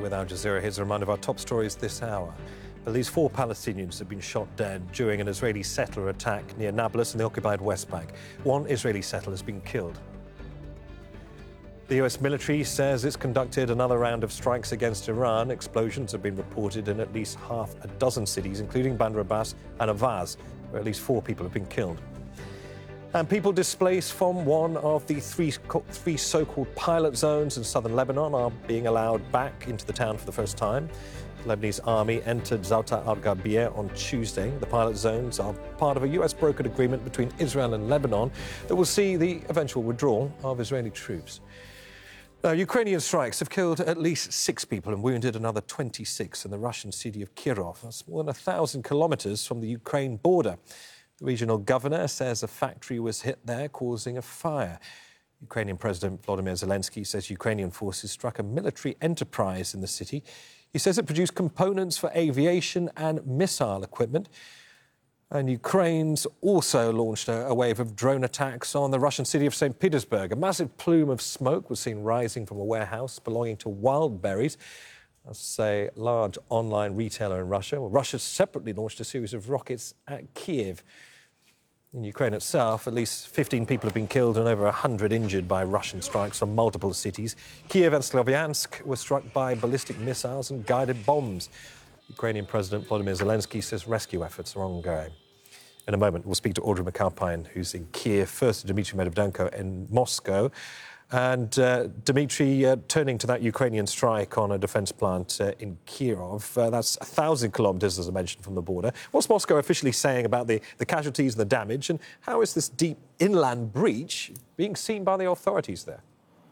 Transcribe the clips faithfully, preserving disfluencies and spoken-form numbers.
with Al Jazeera. Here's a reminder of our top stories this hour. At least four Palestinians have been shot dead during an Israeli settler attack near Nablus in the occupied West Bank. One Israeli settler has been killed. The U S military says it's conducted another round of strikes against Iran. Explosions have been reported in at least half a dozen cities, including Bandar Abbas and Avaz, where at least four people have been killed. And people displaced from one of the three, three so-called pilot zones in southern Lebanon are being allowed back into the town for the first time. The Lebanese army entered Zauta al-Gharbiyeh on Tuesday. The pilot zones are part of a U S-brokered agreement between Israel and Lebanon that will see the eventual withdrawal of Israeli troops. Now, Ukrainian strikes have killed at least six people and wounded another twenty-six in the Russian city of Kirov. That's more than a thousand kilometres from the Ukraine border. The regional governor says a factory was hit there, causing a fire. Ukrainian President Volodymyr Zelensky says Ukrainian forces struck a military enterprise in the city. He says it produced components for aviation and missile equipment. And Ukraine's also launched a, a wave of drone attacks on the Russian city of Saint Petersburg. A massive plume of smoke was seen rising from a warehouse belonging to Wildberries, that's a large online retailer in Russia. Well, Russia separately launched a series of rockets at Kiev. In Ukraine itself, at least fifteen people have been killed and over one hundred injured by Russian strikes from multiple cities. Kiev and Slavyansk were struck by ballistic missiles and guided bombs. Ukrainian President Volodymyr Zelensky says rescue efforts are ongoing. In a moment, we'll speak to Audrey McAlpine, who's in Kiev, first to Dmitry Medvedenko in Moscow. And uh, Dmitry, uh, turning to that Ukrainian strike on a defence plant uh, in Kirov, uh, that's a thousand kilometres, as I mentioned, from the border. What's Moscow officially saying about the, the casualties and the damage, and how is this deep inland breach being seen by the authorities there?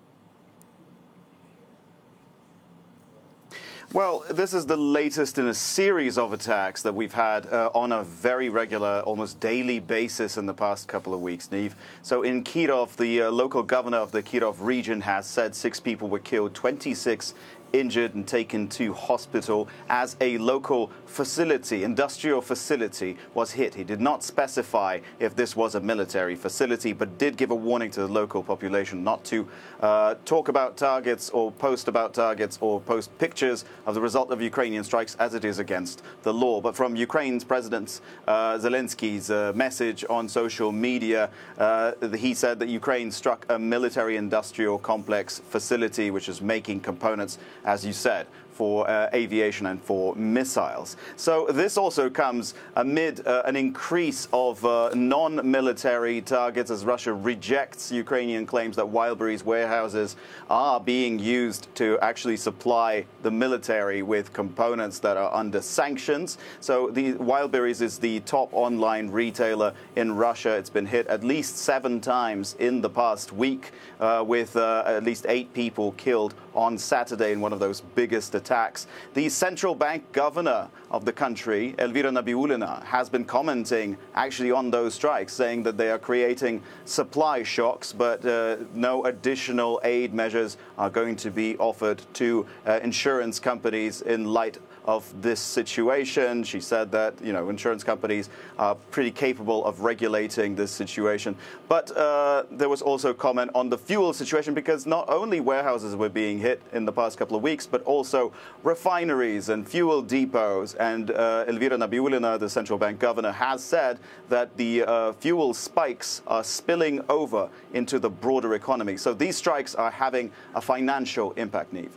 Well, this is the latest in a series of attacks that we've had uh, on a very regular, almost daily basis in the past couple of weeks, Neve. So in Kirov, the uh, local governor of the Kirov region has said six people were killed, twenty-six injured and taken to hospital as a local facility, industrial facility, was hit. He did not specify if this was a military facility, but did give a warning to the local population not to uh, talk about targets or post about targets or post pictures of the result of Ukrainian strikes, as it is against the law. But from Ukraine's President uh, Zelensky's uh, message on social media, uh, he said that Ukraine struck a military industrial complex facility which is making components, as you said, for uh, aviation and for missiles. So this also comes amid uh, an increase of uh, non-military targets as Russia rejects Ukrainian claims that Wildberries warehouses are being used to actually supply the military with components that are under sanctions. So the Wildberries is the top online retailer in Russia. It's been hit at least seven times in the past week, uh, with uh, at least eight people killed on Saturday in one of those biggest attacks. The central bank governor of the country, Elvira Nabiullina, has been commenting actually on those strikes, saying that they are creating supply shocks, but uh, no additional aid measures are going to be offered to uh, insurance companies in light of this situation. She said that, you know, insurance companies are pretty capable of regulating this situation. But uh, there was also comment on the fuel situation, because not only warehouses were being hit in the past couple of weeks, but also refineries and fuel depots. And uh, Elvira Nabiullina, the central bank governor, has said that the uh, fuel spikes are spilling over into the broader economy. So these strikes are having a financial impact, Neve.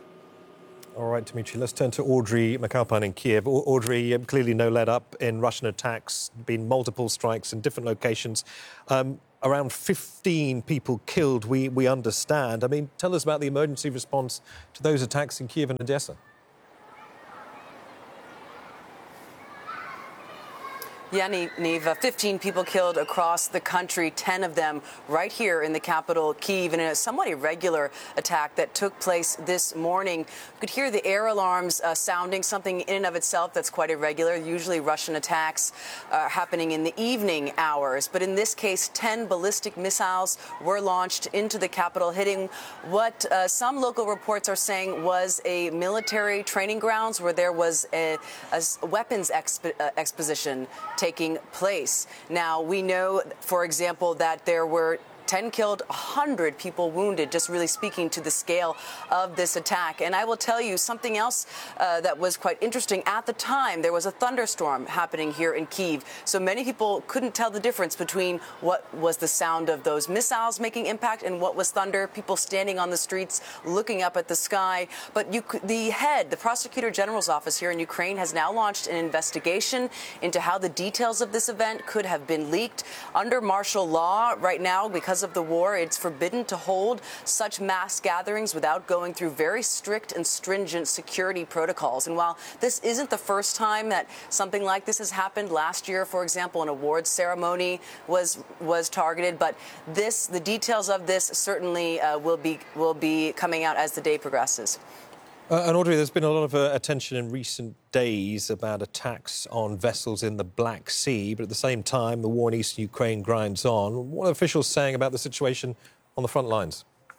All right, Dmitry, let's turn to Audrey McAlpine in Kiev. Audrey, um, clearly no let-up in Russian attacks, been multiple strikes in different locations. Um, around fifteen people killed, we, we understand. I mean, tell us about the emergency response to those attacks in Kiev and Odessa. Yeah, Neve, fifteen people killed across the country, ten of them right here in the capital, Kyiv, in a somewhat irregular attack that took place this morning. You could hear the air alarms uh, sounding, something in and of itself that's quite irregular. Usually Russian attacks are uh, happening in the evening hours. But in this case, ten ballistic missiles were launched into the capital, hitting what uh, some local reports are saying was a military training grounds where there was a, a weapons expo uh, exposition taking place. Now, we know, for example, that there were ten killed, one hundred people wounded, just really speaking to the scale of this attack. And I will tell you something else uh, that was quite interesting. At the time, there was a thunderstorm happening here in Kyiv, so many people couldn't tell the difference between what was the sound of those missiles making impact and what was thunder, people standing on the streets looking up at the sky. But you, the head, the Prosecutor General's office here in Ukraine has now launched an investigation into how the details of this event could have been leaked. Under martial law right now, because of the war, it's forbidden to hold such mass gatherings without going through very strict and stringent security protocols. And while this isn't the first time that something like this has happened, last year, for example, an awards ceremony was was targeted, but this, the details of this certainly uh, will be will be coming out as the day progresses. Uh, and Audrey, there's been a lot of uh, attention in recent days about attacks on vessels in the Black Sea, but at the same time, the war in eastern Ukraine grinds on. What are officials saying about the situation on the front lines?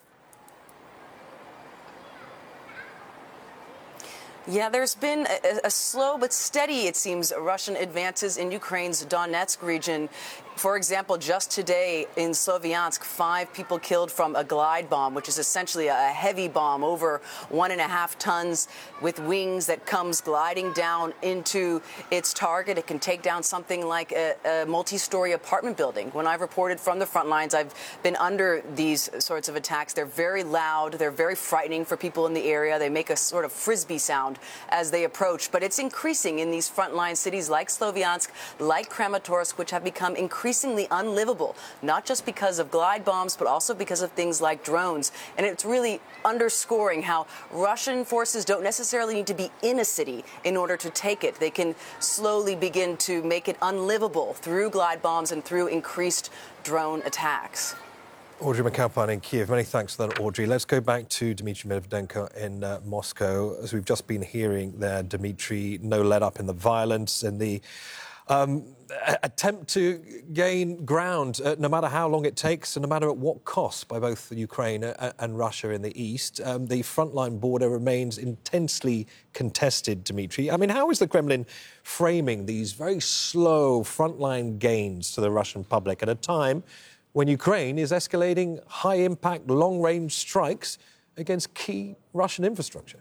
Yeah, there's been a, a slow but steady, it seems, Russian advances in Ukraine's Donetsk region. For example, just today in Sloviansk, five people killed from a glide bomb, which is essentially a heavy bomb over one and a half tons with wings that comes gliding down into its target. It can take down something like a, a multi-story apartment building. When I've reported from the front lines, I've been under these sorts of attacks. They're very loud. They're very frightening for people in the area. They make a sort of frisbee sound as they approach. But it's increasing in these frontline cities like Sloviansk, like Kramatorsk, which have become increasingly unlivable, not just because of glide bombs, but also because of things like drones. And it's really underscoring how Russian forces don't necessarily need to be in a city in order to take it. They can slowly begin to make it unlivable through glide bombs and through increased drone attacks. Audrey McAlpine in Kyiv. Many thanks for that, Audrey. Let's go back to Dmitry Medvedenko in uh, Moscow. As we've just been hearing there, Dmitry, no let up in the violence and the um, attempt to gain ground, uh, no matter how long it takes and no matter at what cost, by both Ukraine and Russia in the east. Um, the frontline border remains intensely contested, Dmitry. I mean, how is the Kremlin framing these very slow frontline gains to the Russian public at a time when Ukraine is escalating high-impact, long-range strikes against key Russian infrastructure?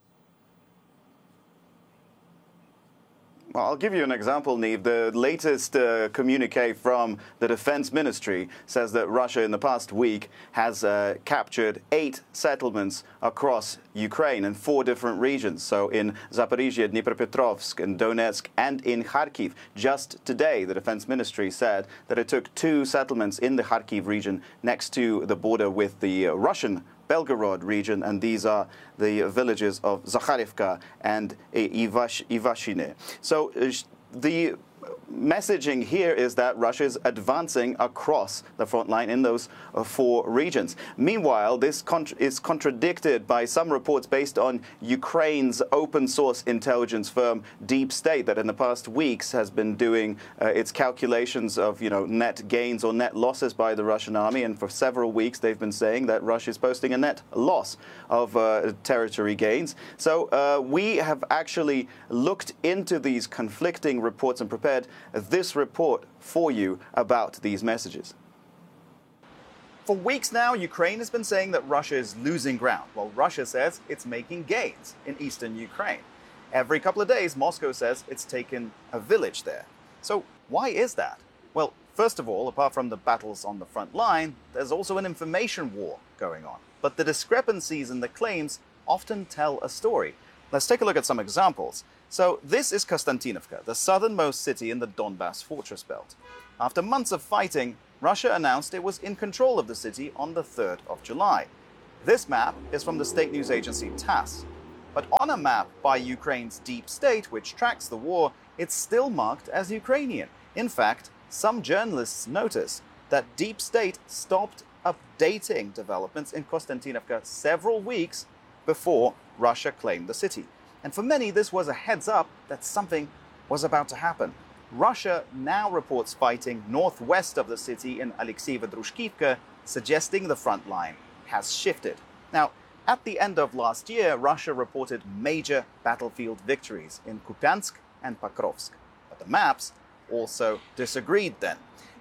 Well, I'll give you an example, Niamh. The latest uh, communique from the Defense Ministry says that Russia in the past week has uh, captured eight settlements across Ukraine in four different regions. So in Zaporizhia, Dnipropetrovsk, in Donetsk, and in Kharkiv. Just today, the Defense Ministry said that it took two settlements in the Kharkiv region next to the border with the uh, Russian Belgorod region, and these are the villages of Zakharivka and Ivash, Ivashine. So uh, the messaging here is that Russia is advancing across the front line in those uh, four regions. Meanwhile, this contra is contradicted by some reports based on Ukraine's open source intelligence firm Deep State, that in the past weeks has been doing uh, its calculations of, you know, net gains or net losses by the Russian army. And for several weeks, they've been saying that Russia is posting a net loss of uh, territory gains. So uh, we have actually looked into these conflicting reports and prepared this report for you about these messages. For weeks now, Ukraine has been saying that Russia is losing ground, while Russia says it's making gains in eastern Ukraine. Every couple of days, Moscow says it's taken a village there. So why is that? Well, first of all, apart from the battles on the front line, there's also an information war going on. But the discrepancies in the claims often tell a story. Let's take a look at some examples. So this is Konstantinovka, the southernmost city in the Donbas fortress belt. After months of fighting, Russia announced it was in control of the city on the third of July. This map is from the state news agency TASS. But on a map by Ukraine's Deep State, which tracks the war, it's still marked as Ukrainian. In fact, some journalists notice that Deep State stopped updating developments in Konstantinovka several weeks before Russia claimed the city. And for many, this was a heads up that something was about to happen. Russia now reports fighting northwest of the city in Alexeyevo-Drushkivka, suggesting the front line has shifted. Now, at the end of last year, Russia reported major battlefield victories in Kupiansk and Pokrovsk. But the maps also disagreed then.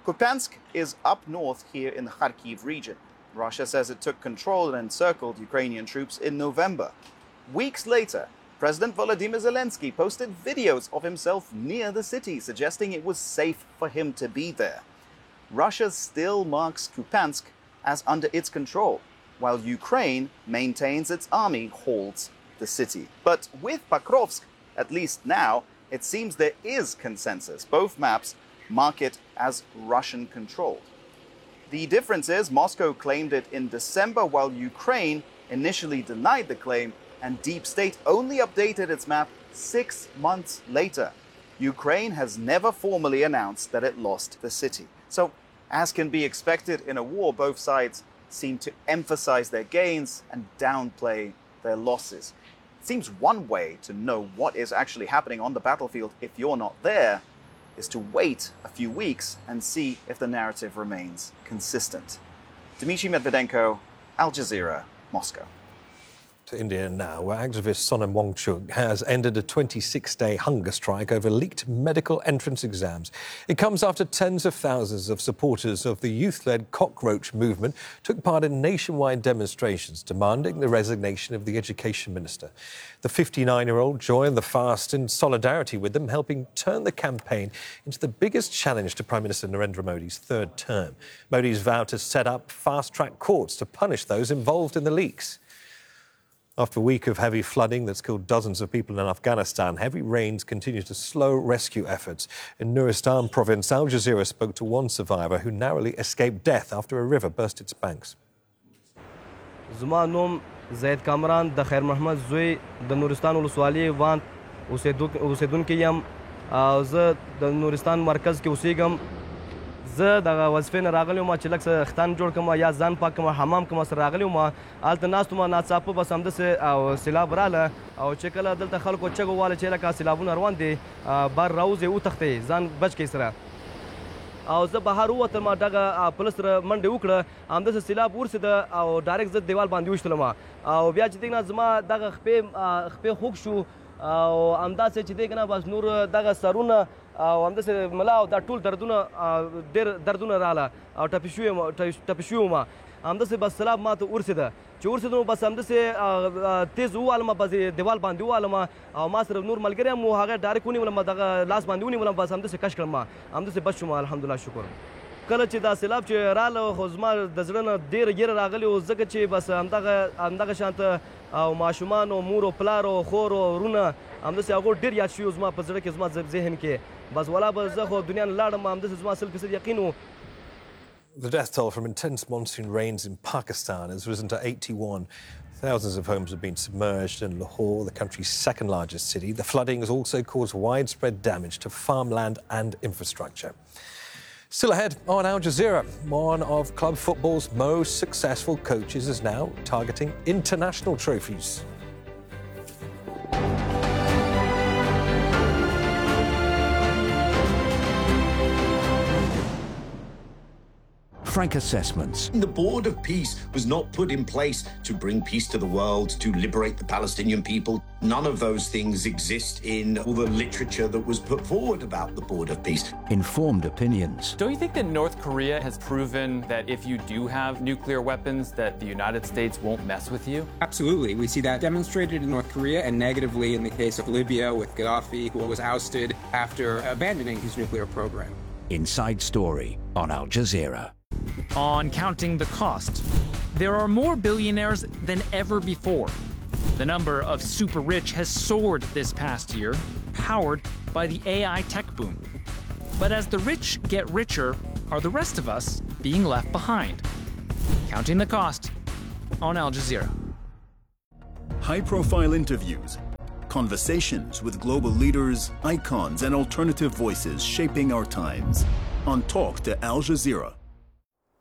Kupiansk is up north here in the Kharkiv region. Russia says it took control and encircled Ukrainian troops in November. Weeks later, President Volodymyr Zelensky posted videos of himself near the city, suggesting it was safe for him to be there. Russia still marks Kupiansk as under its control, while Ukraine maintains its army holds the city. But with Pokrovsk, at least now, it seems there is consensus. Both maps mark it as Russian-controlled. The difference is Moscow claimed it in December, while Ukraine initially denied the claim, and Deep State only updated its map six months later. Ukraine has never formally announced that it lost the city. So, as can be expected in a war, both sides seem to emphasize their gains and downplay their losses. It seems one way to know what is actually happening on the battlefield if you're not there is to wait a few weeks and see if the narrative remains consistent. Dmitry Medvedenko, Al Jazeera, Moscow. To India now, where activist Sonam Wangchuk has ended a twenty-six day hunger strike over leaked medical entrance exams. It comes after tens of thousands of supporters of the youth-led cockroach movement took part in nationwide demonstrations demanding the resignation of the education minister. The fifty-nine-year-old joined the fast in solidarity with them, helping turn the campaign into the biggest challenge to Prime Minister Narendra Modi's third term. Modi's vowed to set up fast-track courts to punish those involved in the leaks. After a week of heavy flooding that's killed dozens of people in Afghanistan, heavy rains continue to slow rescue efforts. In Nuristan province, Al Jazeera spoke to one survivor who narrowly escaped death after a river burst its banks. زما نوم زید کامران د خیر محمد زوی د نورستان ولسوالۍ وان اوسیدونکی یم او زه د نورستان مرکز کې اوسېږم. زه دغه وظیفې نه راغلی وم چې لږ څه ختان جوړ کړم یا ځان پاک کړم حمام کړم سره راغلی وم. هلته ناست وم ناڅاپه بس همداسې او سیلاب راغله او چې کله دلته خلکو چغ وواله چې لکه سیلابونه روان دي بار راوځئ وتښتئ ځان بچ کړئ سره. او زه بهر ووتم دغه پولیس سره منډې وکړه همداسې سیلاب ورسېده او ډایرکټ زه دیوال باندې وشتلم او بیا چې دی نه زما دغه خپې خپې خوږ شو او همداسې چې دی که نه بس نور دغه سرونه او همداسې ملا او دا ټول دردونه ډېر دردونه راغله او ټپي شوي ټپي شوي وم. همداسې بس سیلاب ما ته ورسېده چې ورسېده نو بس همداسې تیز ووالم بس دیوال باندې ووالم او ما سره نور ملګری هم و هغه ډایرکټ ونیولم دغه لاس باندې ونیولم بس همداسې کش کړم ما همداسې بچ شوم الحمدلله شکر. کله چې دا سیلاب چې راغله خو زما د زړه نه ډېره ګیره راغلې و ځکه چې بس همدغه همدغه شانته او ماشومان او مور او پلار او خور او ورونه همداسې هغو ډېر یاد شوي زما په زړه کې زما ذهن کې بس ولا به زه خو دنیا نه لاړم همداسې زما سل فیصد یقین و. The death toll from intense monsoon rains in Pakistan has risen to eighty-one. Thousands of homes have been submerged in Lahore, the country's second largest city. The flooding has also caused widespread damage to farmland and infrastructure. Still ahead on Al Jazeera, one of club football's most successful coaches is now targeting international trophies. Frank Assessments. The Board of Peace was not put in place to bring peace to the world, to liberate the Palestinian people. None of those things exist in all the literature that was put forward about the Board of Peace. Informed opinions. Don't you think that North Korea has proven that if you do have nuclear weapons, that the United States won't mess with you? Absolutely. We see that demonstrated in North Korea and negatively in the case of Libya with Gaddafi, who was ousted after abandoning his nuclear program. Inside Story on Al Jazeera. On counting the cost, there are more billionaires than ever before. The number of super rich has soared this past year, powered by the A I tech boom. But as the rich get richer, are the rest of us being left behind? Counting the cost on Al Jazeera. High-profile interviews, conversations with global leaders, icons, and alternative voices shaping our times. On Talk to Al Jazeera.